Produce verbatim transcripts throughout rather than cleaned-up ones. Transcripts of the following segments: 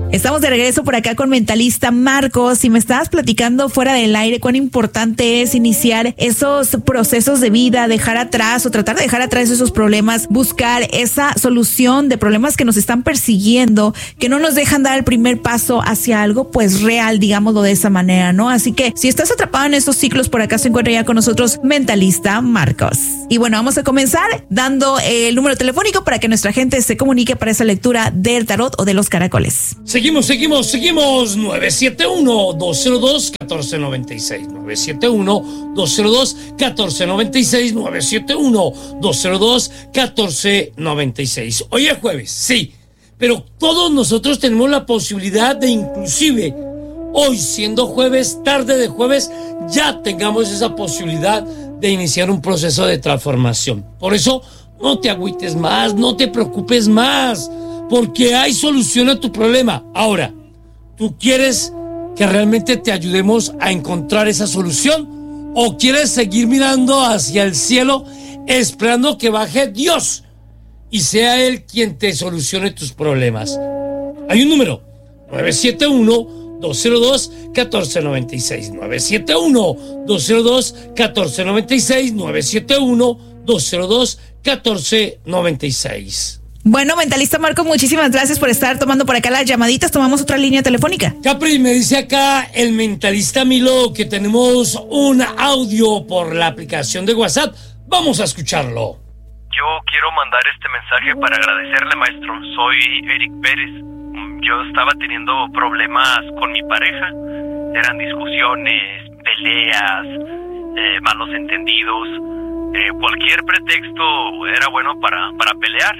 Estamos de regreso por acá con Mentalista Marcos y me estabas platicando fuera del aire cuán importante es iniciar esos procesos de vida, dejar atrás o tratar de dejar atrás esos problemas, buscar esa solución de problemas que nos están persiguiendo, que no nos dejan dar el primer paso hacia algo pues real, digámoslo de esa manera, ¿no? Así que si estás atrapado en esos ciclos, por acá se encuentra ya con nosotros Mentalista Marcos. Y bueno, vamos a comenzar dando el número telefónico para que nuestra gente se comunique para esa lectura del tarot o de los caracoles. Seguimos, seguimos, seguimos. nueve siete uno, dos cero dos, uno cuatro nueve seis. nueve siete uno, dos cero dos, uno cuatro nueve seis. nueve siete uno, dos cero dos, uno cuatro nueve seis. Hoy es jueves, sí. Pero todos nosotros tenemos la posibilidad de inclusive hoy, siendo jueves, tarde de jueves, ya tengamos esa posibilidad de iniciar un proceso de transformación. Por eso, no te agüites más, no te preocupes más, porque hay solución a tu problema. Ahora, ¿tú quieres que realmente te ayudemos a encontrar esa solución? ¿O quieres seguir mirando hacia el cielo esperando que baje Dios y sea Él quien te solucione tus problemas? Hay un número, nueve siete uno, dos cero dos, uno cuatro nueve seis. nueve siete uno, dos cero dos, uno cuatro nueve seis. nueve siete uno, dos cero dos, uno cuatro nueve seis. Bueno, Mentalista Marco, muchísimas gracias por estar tomando por acá las llamaditas. Tomamos otra línea telefónica. Capri, me dice acá el Mentalista Milo que tenemos un audio por la aplicación de WhatsApp. Vamos a escucharlo. Yo quiero mandar este mensaje para agradecerle, maestro. Soy Eric Pérez. Yo estaba teniendo problemas con mi pareja. Eran discusiones, peleas, eh, malos entendidos. Eh, cualquier pretexto era bueno para, para pelear.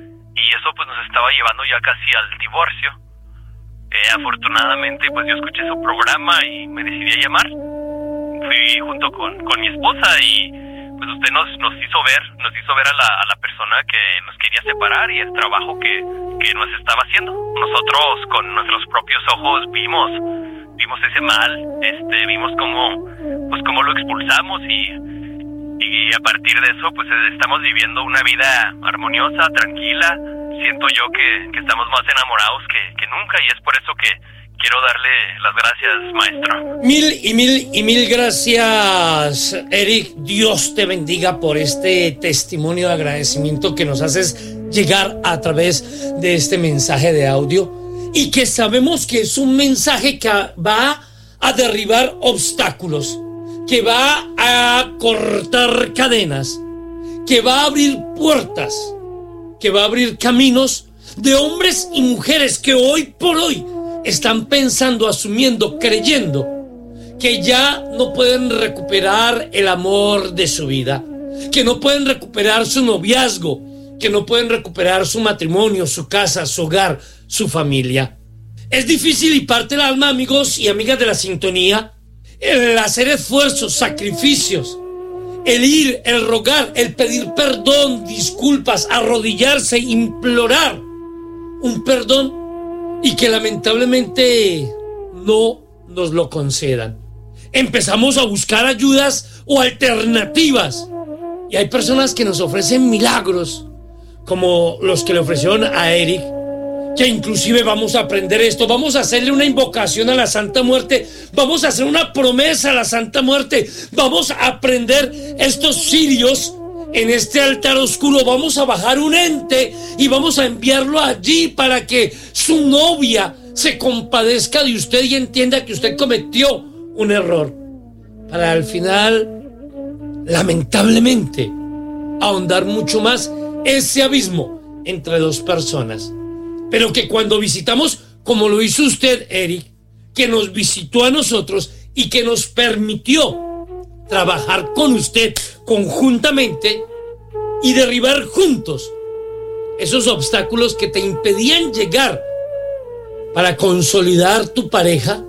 Y eso pues nos estaba llevando ya casi al divorcio. Eh, afortunadamente pues yo escuché su programa y me decidí a llamar. Fui junto con, con mi esposa y pues usted nos, nos hizo ver, nos hizo ver a la, a la persona que nos quería separar y el trabajo que, que nos estaba haciendo. Nosotros con nuestros propios ojos vimos, vimos ese mal, este, vimos cómo, pues cómo lo expulsamos y Y a partir de eso, pues estamos viviendo una vida armoniosa, tranquila. Siento yo que, que estamos más enamorados que, que nunca y es por eso que quiero darle las gracias, maestro. Mil y mil y mil gracias, Eric. Dios te bendiga por este testimonio de agradecimiento que nos haces llegar a través de este mensaje de audio y que sabemos que es un mensaje que va a derribar obstáculos, que va a cortar cadenas, que va a abrir puertas, que va a abrir caminos de hombres y mujeres que hoy por hoy están pensando, asumiendo, creyendo que ya no pueden recuperar el amor de su vida, que no pueden recuperar su noviazgo, que no pueden recuperar su matrimonio, su casa, su hogar, su familia. Es difícil y parte el alma, amigos y amigas de la sintonía, el hacer esfuerzos, sacrificios, el ir, el rogar, el pedir perdón, disculpas, arrodillarse, implorar un perdón y que lamentablemente no nos lo concedan. Empezamos a buscar ayudas o alternativas y hay personas que nos ofrecen milagros como los que le ofrecieron a Eric, que inclusive vamos a aprender esto, vamos a hacerle una invocación a la Santa Muerte, vamos a hacer una promesa a la Santa Muerte, vamos a aprender estos cirios en este altar oscuro, vamos a bajar un ente y vamos a enviarlo allí para que su novia se compadezca de usted y entienda que usted cometió un error, para al final, lamentablemente, ahondar mucho más ese abismo entre dos personas. Pero que cuando visitamos, como lo hizo usted, Eric, que nos visitó a nosotros y que nos permitió trabajar con usted conjuntamente y derribar juntos esos obstáculos que te impedían llegar para consolidar tu pareja,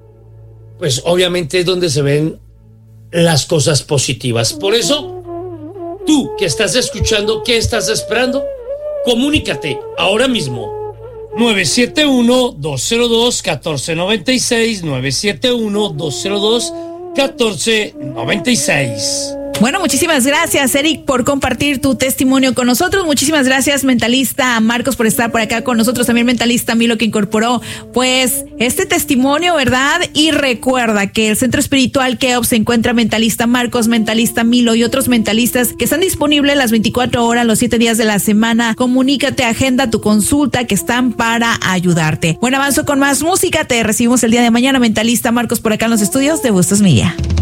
pues obviamente es donde se ven las cosas positivas. Por eso, tú que estás escuchando, ¿qué estás esperando? Comunícate ahora mismo. nueve siete uno, dos cero dos, uno cuatro nueve seis, nueve siete uno, dos cero dos, uno cuatro nueve seis. Bueno, muchísimas gracias, Eric, por compartir tu testimonio con nosotros. Muchísimas gracias, mentalista Marcos, por estar por acá con nosotros. También mentalista Milo, que incorporó pues este testimonio, ¿verdad? Y recuerda que el Centro Espiritual Keops se encuentra mentalista Marcos, mentalista Milo y otros mentalistas que están disponibles las veinticuatro horas, los siete días de la semana. Comunícate, agenda tu consulta, que están para ayudarte. Bueno, avanzo con más música. Te recibimos el día de mañana, mentalista Marcos, por acá en los estudios de Bustos Media.